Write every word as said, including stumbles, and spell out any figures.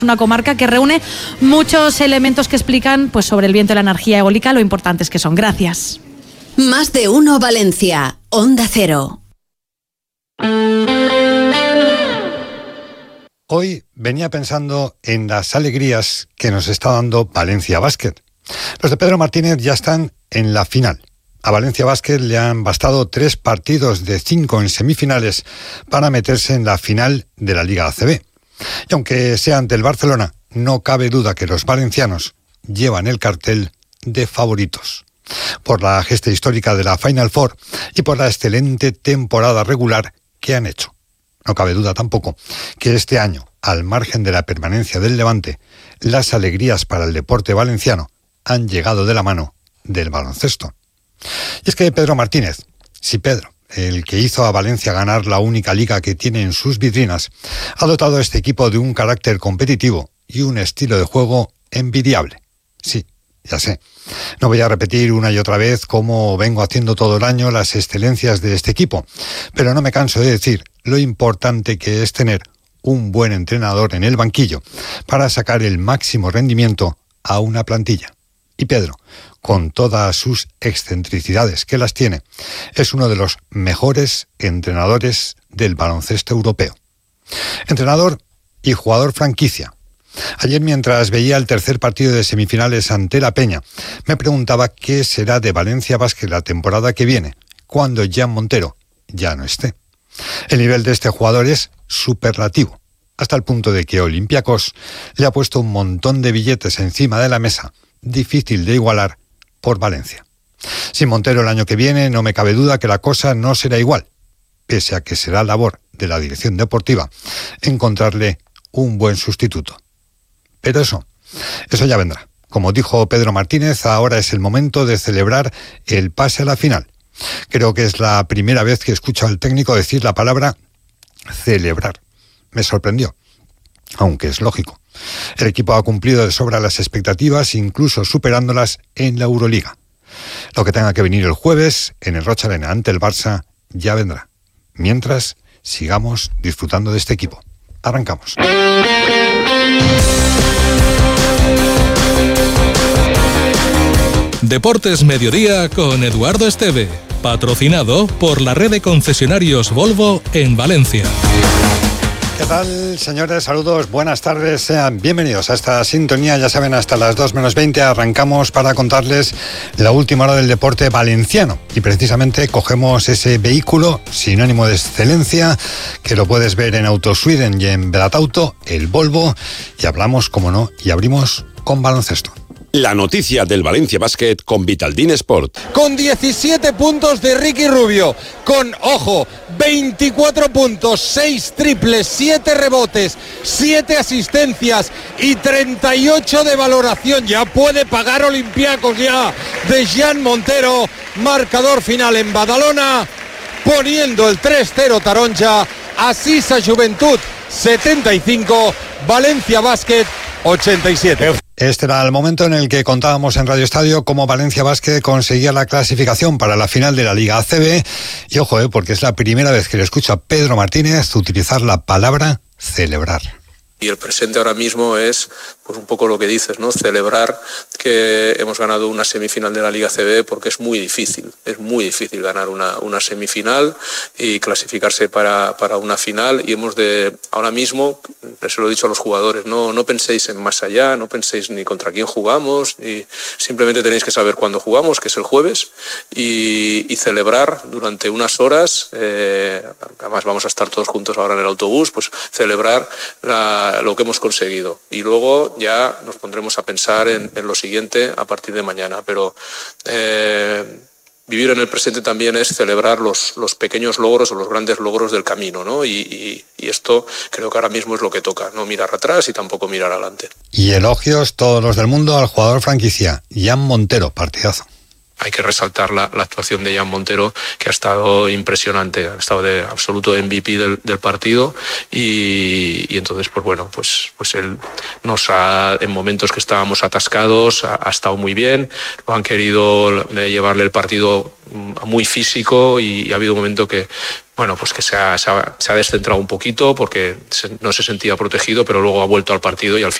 Una comarca que reúne muchos elementos que explican pues, sobre el viento y la energía eólica, lo importantes que son. Gracias. Más de uno Valencia, Onda Cero. Hoy venía pensando en las alegrías que nos está dando Valencia Basket. Los de Pedro Martínez ya están en la final. A Valencia Basket le han bastado tres partidos de cinco en semifinales para meterse en la final de la Liga A C B. Y aunque sea ante el Barcelona, no cabe duda que los valencianos llevan el cartel de favoritos. Por la gesta histórica de la Final Four y por la excelente temporada regular que han hecho. No cabe duda tampoco que este año, al margen de la permanencia del Levante, las alegrías para el deporte valenciano han llegado de la mano del baloncesto. Y es que Pedro Martínez, sí Pedro, el que hizo a Valencia ganar la única liga que tiene en sus vitrinas, ha dotado a este equipo de un carácter competitivo y un estilo de juego envidiable. Sí, ya sé. No voy a repetir una y otra vez cómo vengo haciendo todo el año las excelencias de este equipo, pero no me canso de decir lo importante que es tener un buen entrenador en el banquillo para sacar el máximo rendimiento a una plantilla. Y Pedro, con todas sus excentricidades que las tiene, es uno de los mejores entrenadores del baloncesto europeo. Entrenador y jugador franquicia. Ayer, mientras veía el tercer partido de semifinales ante la Peña, me preguntaba qué será de Valencia Basket la temporada que viene, cuando Jan Montero ya no esté. El nivel de este jugador es superlativo, hasta el punto de que Olympiacos le ha puesto un montón de billetes encima de la mesa, difícil de igualar por Valencia. Sin Montero el año que viene no me cabe duda que la cosa no será igual, pese a que será labor de la dirección deportiva encontrarle un buen sustituto. Pero eso, eso ya vendrá. Como dijo Pedro Martínez, ahora es el momento de celebrar el pase a la final. Creo que es la primera vez que escucho al técnico decir la palabra celebrar. Me sorprendió, aunque es lógico. El equipo ha cumplido de sobra las expectativas, incluso superándolas en la Euroliga. Lo que tenga que venir el jueves en el Rocha Arena ante el Barça ya vendrá. Mientras, sigamos disfrutando de este equipo. Arrancamos. Deportes Mediodía con Eduardo Esteve, patrocinado por la red de concesionarios Volvo en Valencia. ¿Qué tal, señores? Saludos, buenas tardes, sean bienvenidos a esta sintonía. Ya saben, hasta las dos menos veinte arrancamos para contarles la última hora del deporte valenciano. Y precisamente cogemos ese vehículo sinónimo de excelencia que lo puedes ver en Autosweden y en Belatauto, el Volvo, y hablamos, como no, y abrimos con baloncesto. La noticia del Valencia Basket con Vitaldin Sport. Con diecisiete puntos de Ricky Rubio, con, ojo, veinticuatro puntos, seis triples, siete rebotes, siete asistencias y treinta y ocho de valoración. Ya puede pagar Olympiacos ya de Jan Montero. Marcador final en Badalona, poniendo el tres cero taronja. Asisa Juventud setenta y cinco, Valencia Basket ochenta y siete. Este era el momento en el que contábamos en Radio Estadio cómo Valencia Basket conseguía la clasificación para la final de la Liga A C B. Y ojo, eh, porque es la primera vez que le escucho a Pedro Martínez utilizar la palabra celebrar. Y el presente ahora mismo es pues un poco lo que dices, ¿no? Celebrar que hemos ganado una semifinal de la Liga C B, porque es muy difícil, es muy difícil ganar una, una semifinal y clasificarse para, para una final. Y hemos de, ahora mismo, se lo he dicho a los jugadores, no, no penséis en más allá, no penséis ni contra quién jugamos, y simplemente tenéis que saber cuándo jugamos, que es el jueves, y, y celebrar durante unas horas, eh, además vamos a estar todos juntos ahora en el autobús, pues celebrar la, lo que hemos conseguido. Y luego ya nos pondremos a pensar en, en lo siguiente a partir de mañana, pero eh, vivir en el presente también es celebrar los, los pequeños logros o los grandes logros del camino, ¿no? Y, y, y esto creo que ahora mismo es lo que toca, no mirar atrás y tampoco mirar adelante. Y elogios todos los del mundo al jugador franquicia, Jan Montero, partidazo. hay que resaltar la, la actuación de Jan Montero, que ha estado impresionante, ha estado de absoluto M V P del, del partido y, y entonces pues bueno, pues, pues él nos ha, en momentos que estábamos atascados, ha, ha estado muy bien, lo han querido llevarle el partido muy físico y, y ha habido un momento que bueno, pues que se ha, se ha, se ha descentrado un poquito porque se, no se sentía protegido, pero luego ha vuelto al partido y al final